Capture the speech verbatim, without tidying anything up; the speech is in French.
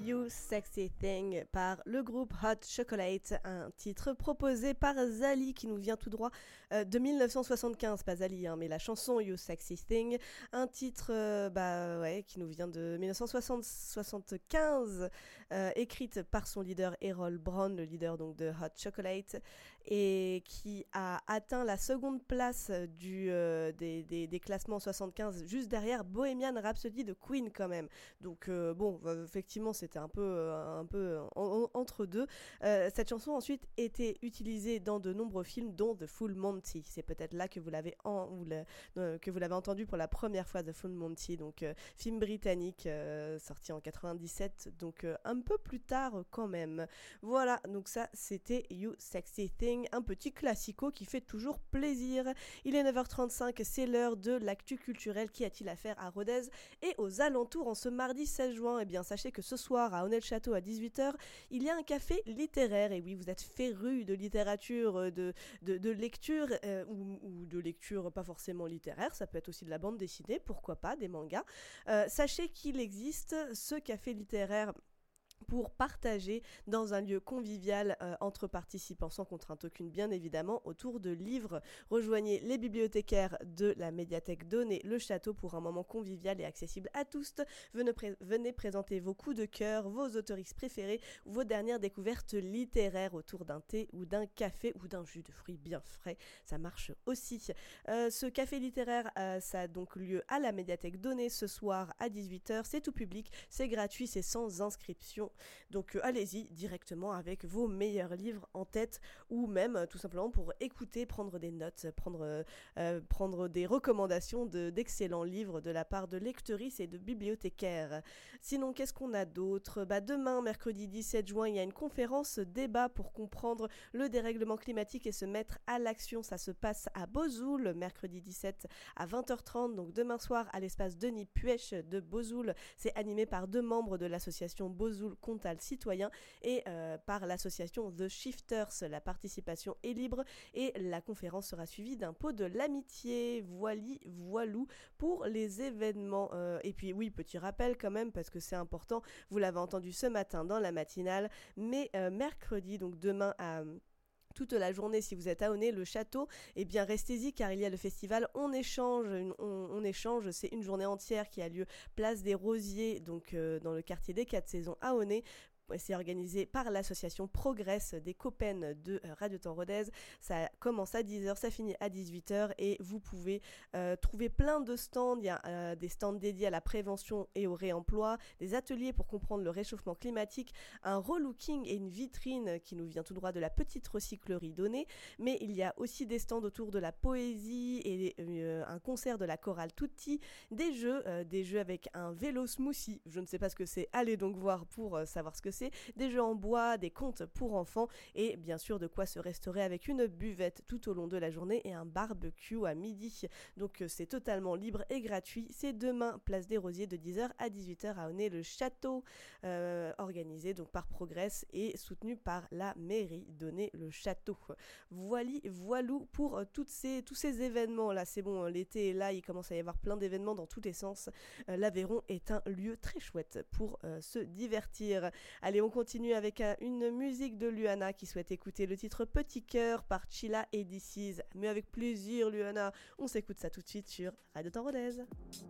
You Sexy Thing par le groupe Hot Chocolate, un titre proposé par Zali qui nous vient tout droit euh, de mille neuf cent soixante-quinze, pas Zali, hein, mais la chanson You Sexy Thing, un titre euh, bah, ouais, qui nous vient de mille neuf cent soixante-quinze, euh, écrite par son leader Errol Brown, le leader donc de Hot Chocolate, et qui a atteint la seconde place du, euh, des, des, des classements en soixante-quinze, juste derrière Bohemian Rhapsody de Queen quand même. Donc euh, bon, effectivement, c'était un peu, euh, un peu en, en, entre deux. Euh, cette chanson ensuite était utilisée dans de nombreux films, dont The Full Monty. C'est peut-être là que vous l'avez, en, ou le, euh, que vous l'avez entendu pour la première fois, The Full Monty, donc euh, film britannique euh, sorti en quatre-vingt-dix-sept, donc euh, un peu plus tard quand même. Voilà, donc ça c'était You Sexy Thing, un petit classico qui fait toujours plaisir. Il est neuf heures trente-cinq, c'est l'heure de l'actu culturelle. Qu'y a-t-il à faire à Rodez et aux alentours en ce mardi seize juin? Eh bien, sachez que ce soir, à Honnay-le-Château, à dix-huit heures, il y a un café littéraire. Et oui, vous êtes férus de littérature, de, de, de lecture, euh, ou, ou de lecture pas forcément littéraire, ça peut être aussi de la bande dessinée, pourquoi pas, des mangas. Euh, sachez qu'il existe ce café littéraire pour partager dans un lieu convivial euh, entre participants sans contrainte aucune bien évidemment autour de livres. Rejoignez les bibliothécaires de la médiathèque d'Honnay-le-Château pour un moment convivial et accessible à tous. Venez, pré- venez présenter vos coups de cœur, vos autoristes préférés, vos dernières découvertes littéraires autour d'un thé ou d'un café ou d'un jus de fruits bien frais, ça marche aussi. Euh, ce café littéraire, euh, ça a donc lieu à la médiathèque d'Honnay ce soir à dix-huit heures, c'est tout public, c'est gratuit, c'est sans inscription. Donc euh, allez-y directement avec vos meilleurs livres en tête ou même euh, tout simplement pour écouter, prendre des notes, prendre, euh, prendre des recommandations de, d'excellents livres de la part de lectrices et de bibliothécaires. Sinon, qu'est-ce qu'on a d'autre? Bah, demain, mercredi dix-sept juin, il y a une conférence débat pour comprendre le dérèglement climatique et se mettre à l'action. Ça se passe à Bozoul, mercredi dix-sept à vingt heures trente, donc demain soir à l'espace Denis Puech de Bozoul. C'est animé par deux membres de l'association Bozoul Comtal Citoyen et euh, par l'association The Shifters. La participation est libre et la conférence sera suivie d'un pot de l'amitié. Voili, voilou pour les événements. Euh, et puis oui, petit rappel quand même parce que c'est important, vous l'avez entendu ce matin dans la matinale, mais euh, mercredi, donc demain à toute la journée, si vous êtes à Honnay-le-Château, eh bien restez-y car il y a le festival On Échange. Une, on, on échange, c'est une journée entière qui a lieu place des Rosiers, donc euh, dans le quartier des Quatre Saisons à Honnay. C'est organisé par l'association Progress des copains de Radio Temps Rodez. Ça commence à dix heures, ça finit à dix-huit heures et vous pouvez euh, trouver plein de stands. Il y a euh, des stands dédiés à la prévention et au réemploi, des ateliers pour comprendre le réchauffement climatique, un relooking et une vitrine qui nous vient tout droit de la petite recyclerie d'Honnay. Mais il y a aussi des stands autour de la poésie et euh, un concert de la chorale Tutti, des jeux, euh, des jeux avec un vélo smoothie. Je ne sais pas ce que c'est, allez donc voir pour euh, savoir ce que c'est. Des jeux en bois, des contes pour enfants et bien sûr de quoi se restaurer avec une buvette tout au long de la journée et un barbecue à midi. Donc c'est totalement libre et gratuit. C'est demain, place des Rosiers de dix heures à dix-huit heures à Honnay-le-Château, euh, organisé donc par Progress et soutenu par la mairie d'Honnay-le-Château. Voili, voilou pour euh, toutes ces, tous ces événements là. C'est bon, l'été est là, il commence à y avoir plein d'événements dans tous les sens. Euh, L'Aveyron est un lieu très chouette pour euh, se divertir. Allez, on continue avec un, une musique de Luana qui souhaite écouter le titre Petit Cœur par Chilla et D C's. Mais avec plaisir, Luana. On s'écoute ça tout de suite sur Radio Temps Rodez.